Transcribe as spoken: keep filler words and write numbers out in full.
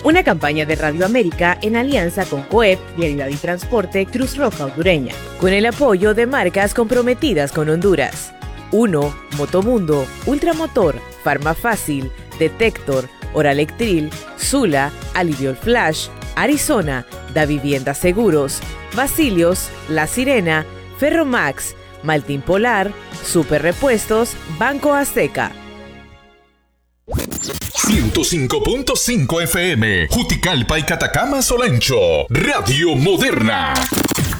Una campaña de Radio América en alianza con COEP, Vialidad y Transporte, Cruz Roja Hondureña, con el apoyo de marcas comprometidas con Honduras. uno. Motomundo, Ultramotor, Farmafácil, Detector, Oralectril, Zula, Aliviol Flash, Arizona, Da Vivienda Seguros, Basilios, La Sirena, Ferromax, Maltín Polar, Super Repuestos, Banco Azteca. ciento cinco punto cinco F M, Juticalpa y Catacama Solancho, Radio Moderna.